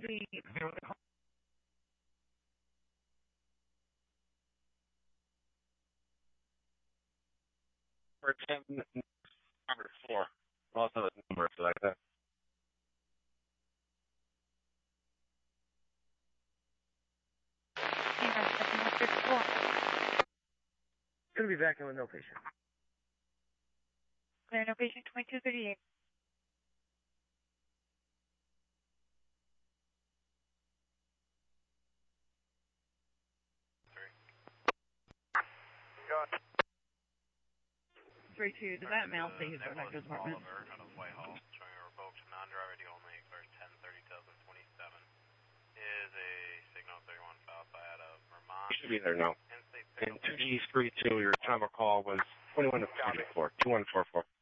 be for 10, number 4. Also the number like that. Going to be back in with no patient. Clear, no patient 2238. Go on. 32, does that male say he's at the department? Oliver out of Whitehall, showing a revoked non-driver deal only, expired 10/30/2027. Is a signal 31 filed by out of Vermont. You should be there now. And 2G32, your time of call was 21 to 44, 2144.